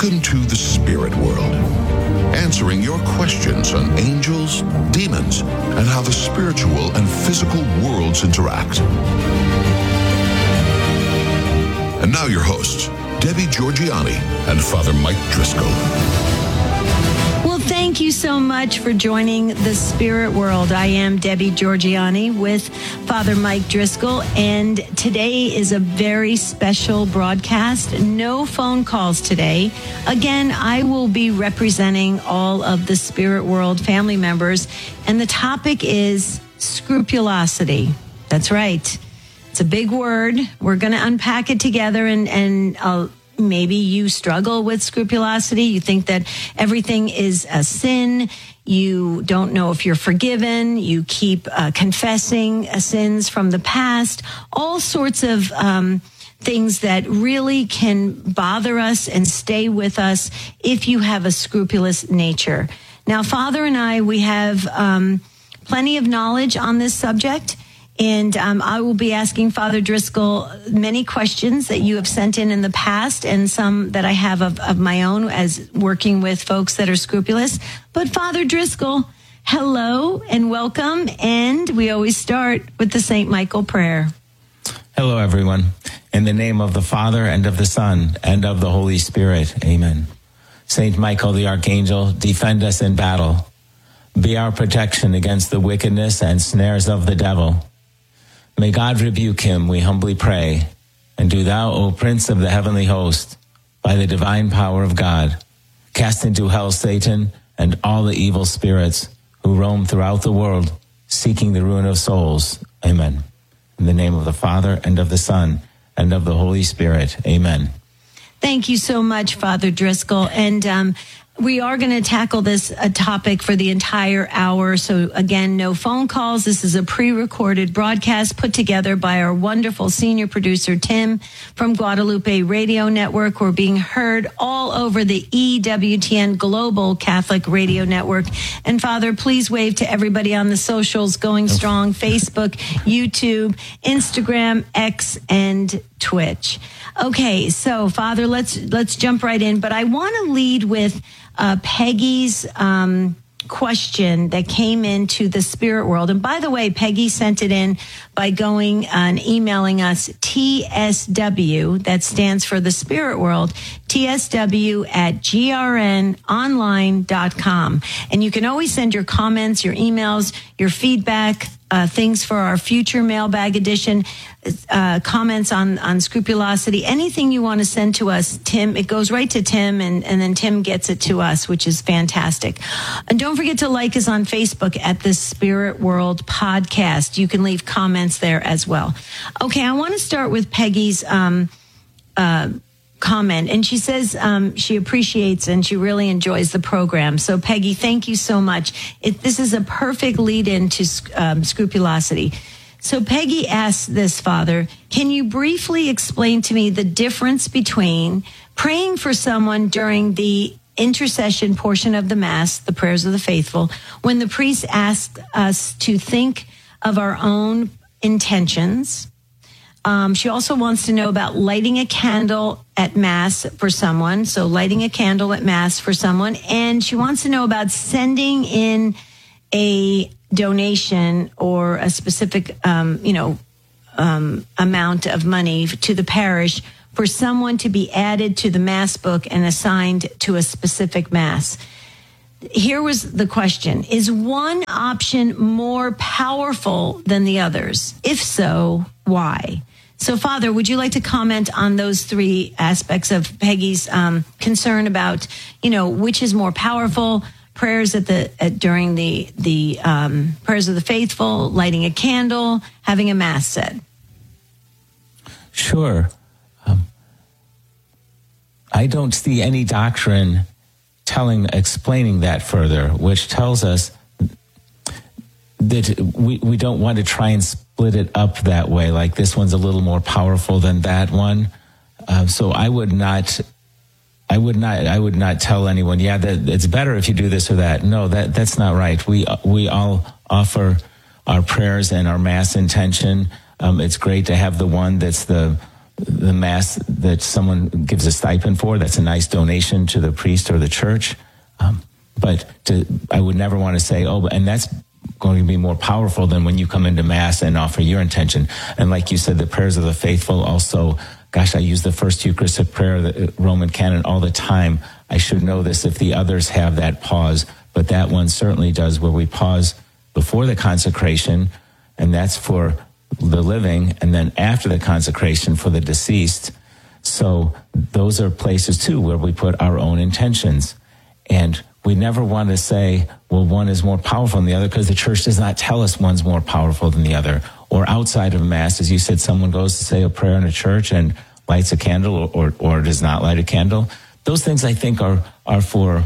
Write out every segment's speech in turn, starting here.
Welcome to the spirit world, answering your questions on angels, demons, and how the spiritual and physical worlds interact. And now your hosts, Debbie Georgianni and Father Mike Driscoll. Well, thank you so much for joining the Spirit World. I am Debbie Georgianni with Father Mike Driscoll, and today is a very special broadcast. No phone calls today. Again, I will be representing all of the Spirit World family members, and the topic is scrupulosity. That's right. It's a big word. We're going to unpack it together, and maybe you struggle with scrupulosity. You think that everything is a sin. You don't know if you're forgiven. You keep confessing sins from the past. All sorts of things that really can bother us and stay with us if you have a scrupulous nature. Now, Father and I, we have plenty of knowledge on this subject. And I will be asking Father Driscoll many questions that you have sent in the past, and some that I have of my own as working with folks that are scrupulous. But Father Driscoll, hello and welcome. And we always start with the St. Michael prayer. Hello, everyone. In the name of the Father and of the Son and of the Holy Spirit. Amen. St. Michael the Archangel, defend us in battle. Be our protection against the wickedness and snares of the devil. May God rebuke him, we humbly pray. And do thou, O Prince of the heavenly host, by the divine power of God, cast into hell Satan and all the evil spirits who roam throughout the world, seeking the ruin of souls. Amen. In the name of the Father and of the Son and of the Holy Spirit. Amen. Thank you so much, Father Driscoll. And we are going to tackle this topic for the entire hour. So again, no phone calls. This is a pre-recorded broadcast put together by our wonderful senior producer, Tim, from Guadalupe Radio Network. We're being heard all over the EWTN Global Catholic Radio Network. And Father, please wave to everybody on the socials, Going Strong, Facebook, YouTube, Instagram, X, and Twitch. Okay, so Father, let's jump right in. But I want to lead with Peggy's question that came into the Spirit World. And by the way, Peggy sent it in by going and emailing us TSW, that stands for the Spirit World, tsw@grnonline.com. And you can always send your comments, your emails, your feedback, things for our future mailbag edition, comments on scrupulosity, anything you want to send to us, Tim, it goes right to Tim, and then Tim gets it to us, which is fantastic. And don't forget to like us on Facebook at the Spirit World Podcast. You can leave comments there as well. Okay, I want to start with Peggy's comment, and she says she appreciates and she really enjoys the program. So Peggy, thank you so much. This is a perfect lead-in to scrupulosity. So Peggy asks this, Father, can you briefly explain to me the difference between praying for someone during the intercession portion of the Mass, the prayers of the faithful, when the priest asks us to think of our own intentions? She also wants to know about lighting a candle at Mass for someone. So lighting a candle at Mass for someone. And she wants to know about sending in a donation or a specific, amount of money to the parish for someone to be added to the Mass book and assigned to a specific Mass. Here was the question. Is one option more powerful than the others? If so, why? So, Father, would you like to comment on those three aspects of Peggy's concern about, which is more powerful? Prayers during the prayers of the faithful, lighting a candle, having a Mass said. Sure. I don't see any doctrine explaining that further, which tells us that we don't want to try and split it up that way, like this one's a little more powerful than that one. So I would not tell anyone, that it's better if you do this or that. No, that's not right. We all offer our prayers and our Mass intention. It's great to have the one that's the the Mass that someone gives a stipend for, that's a nice donation to the priest or the church. But I would never want to say, and that's going to be more powerful than when you come into Mass and offer your intention. And like you said, the prayers of the faithful also, gosh, I use the first Eucharistic prayer, the Roman canon, all the time. I should know this if the others have that pause, but that one certainly does, where we pause before the consecration, and that's for the living, and then after the consecration for the deceased. So those are places too where we put our own intentions. And we never want to say, well, one is more powerful than the other, because the church does not tell us one's more powerful than the other. Or outside of Mass, as you said, someone goes to say a prayer in a church and lights a candle or does not light a candle. Those things, I think, are for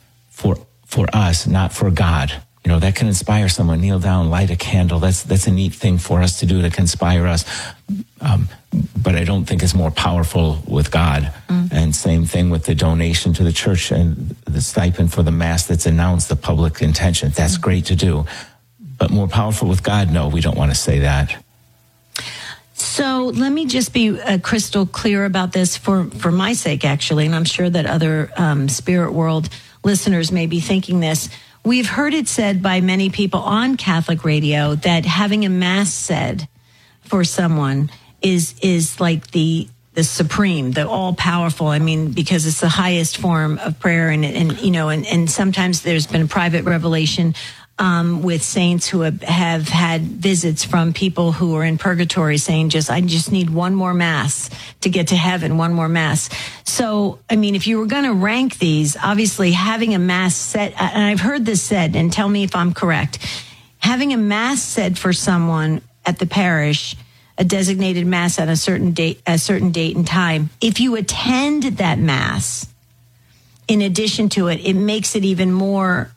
us, not for God. You know, that can inspire someone, kneel down, light a candle. That's a neat thing for us to do to inspire us. But I don't think it's more powerful with God. And same thing with the donation to the church and the stipend for the Mass that's announced, the public intention. That's great to do. But more powerful with God, no, we don't want to say that. So let me just be crystal clear about this for my sake, actually, and I'm sure that other Spirit World listeners may be thinking this. We've heard it said by many people on Catholic radio that having a Mass said for someone is like the supreme, the all-powerful. I mean, because it's the highest form of prayer, and sometimes there's been a private revelation with saints who have had visits from people who are in purgatory saying, I just need one more Mass to get to heaven, one more Mass. So, I mean, if you were going to rank these, obviously having a Mass said, and I've heard this said, and tell me if I'm correct, having a Mass said for someone at the parish, a designated Mass at a certain date and time, if you attend that Mass, in addition to it, it makes it even more,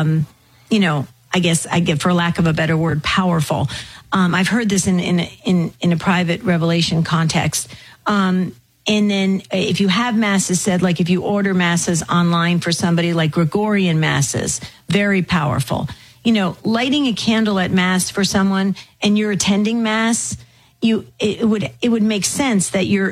I guess I get, for lack of a better word, powerful. I've heard this in a private revelation context. And then if you have Masses said, like if you order Masses online for somebody, like Gregorian Masses, very powerful. You know, lighting a candle at Mass for someone and you're attending Mass, it would make sense that you're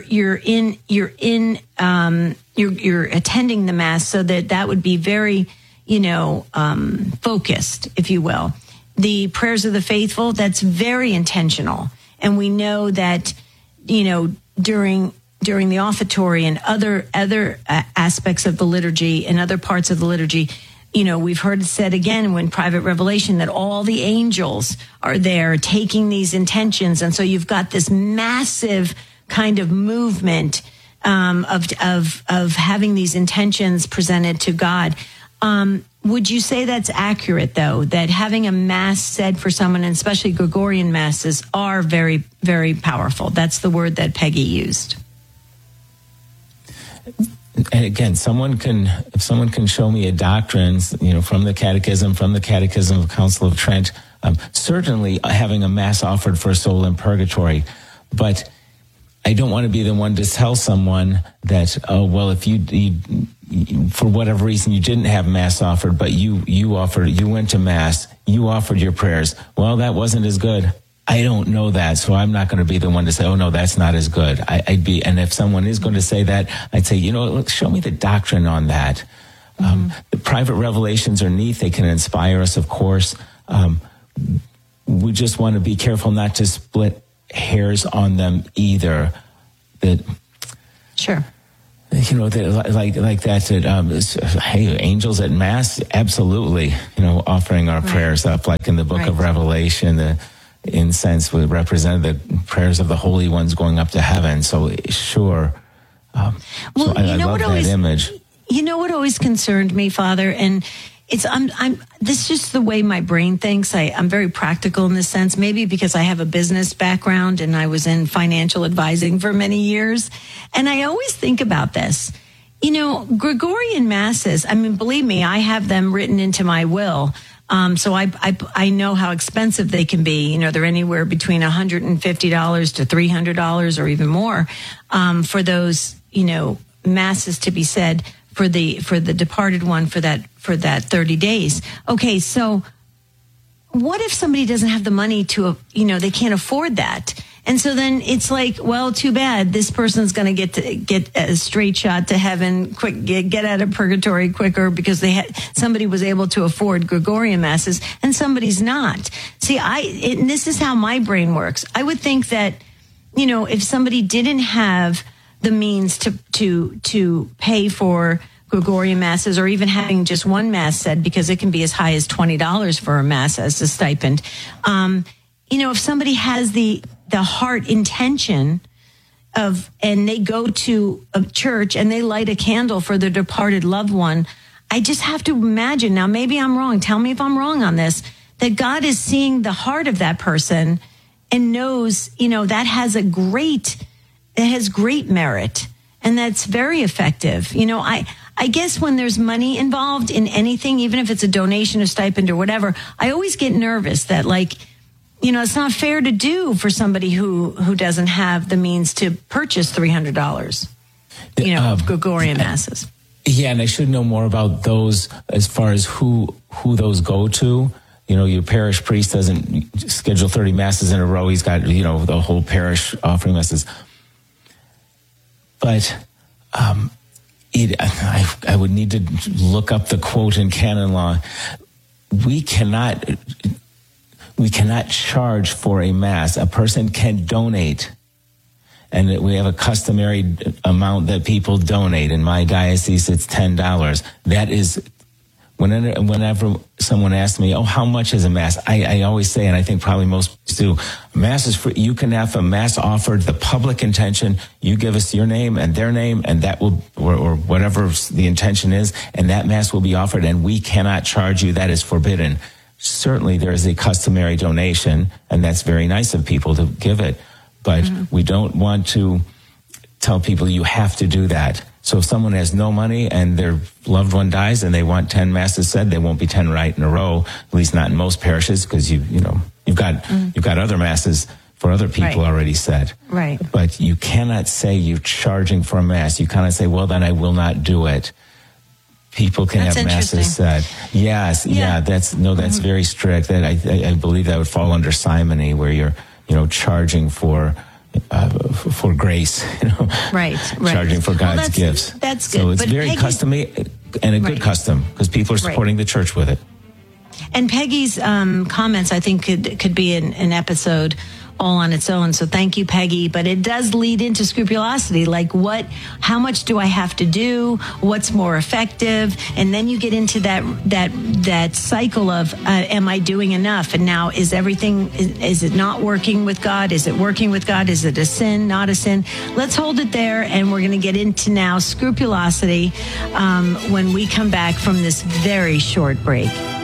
attending the Mass, so that would be very, focused, if you will. The prayers of the faithful, that's very intentional. And we know that, during the offertory and other aspects of the liturgy and other parts of the liturgy, we've heard it said again when private revelation that all the angels are there taking these intentions. And so you've got this massive kind of movement of having these intentions presented to God. Would you say that's accurate, though, that having a Mass said for someone, and especially Gregorian Masses, are very, very powerful? That's the word that Peggy used. And again, if someone can show me a doctrine, from the Catechism of the Council of Trent, certainly having a Mass offered for a soul in purgatory, but I don't want to be the one to tell someone that, if you for whatever reason you didn't have Mass offered, but you went to Mass, you offered your prayers. Well, that wasn't as good. I don't know that, so I'm not going to be the one to say, oh no, that's not as good. And if someone is going to say that, I'd say, show me the doctrine on that. The private revelations are neat. They can inspire us, of course. We just want to be careful not to split hairs on them either. Sure. Like that. Hey, angels at Mass, absolutely. Offering our prayers up, like in the Book of Revelation, the incense would represent the prayers of the holy ones going up to heaven. So sure. I love that image. You know what always concerned me, Father, and this is just the way my brain thinks. I'm very practical in this sense, maybe because I have a business background and I was in financial advising for many years. And I always think about this. Gregorian Masses, believe me, I have them written into my will. So I know how expensive they can be. They're anywhere between $150 to $300 or even more, for those, Masses to be said for the departed one for that 30 days. Okay, so what if somebody doesn't have the money to, they can't afford that? And so then it's like, well, too bad. This person's going to get a straight shot to heaven, quick, get out of purgatory quicker because somebody was able to afford Gregorian masses and somebody's not. See, and this is how my brain works. I would think that, if somebody didn't have the means to pay for Gregorian masses, or even having just one mass said, because it can be as high as $20 for a mass as a stipend. If somebody has the heart intention and they go to a church and they light a candle for their departed loved one, I just have to imagine, now maybe I'm wrong, tell me if I'm wrong on this, that God is seeing the heart of that person and knows, that has great merit, and that's very effective. I guess when there's money involved in anything, even if it's a donation, a stipend, or whatever, I always get nervous that, it's not fair to do for somebody who doesn't have the means to purchase $300, of Gregorian masses. Yeah, and I should know more about those as far as who those go to. Your parish priest doesn't schedule 30 masses in a row. He's got, the whole parish offering masses. But I would need to look up the quote in canon law. We cannot charge for a mass. A person can donate, and we have a customary amount that people donate. In my diocese, it's $10. That is, whenever someone asks me, how much is a mass? I always say, and I think probably most do, mass is free. You can have a mass offered, the public intention. You give us your name and their name, and that will, or whatever the intention is, and that mass will be offered, and we cannot charge you. That is forbidden. Certainly there is a customary donation, and that's very nice of people to give it, but we don't want to tell people you have to do that. So if someone has no money and their loved one dies and they want 10 masses said, they won't be 10 right in a row, at least not in most parishes, because you've got other masses for other people already said. Right. But you cannot say you're charging for a mass. You cannot say, well, then I will not do it. People can have masses said. Yes, that's very strict. That I believe that would fall under simony, where you're charging for grace, right, charging for God's gifts. That's good. So it's but very customary and a good custom, because people are supporting the church with it. And Peggy's comments, I think, could be an episode all on its own. So thank you, Peggy. But it does lead into scrupulosity. Like, how much do I have to do? What's more effective? And then you get into that cycle of, am I doing enough? And now is it not working with God? Is it working with God? Is it a sin, not a sin? Let's hold it there. And we're going to get into now scrupulosity when we come back from this very short break.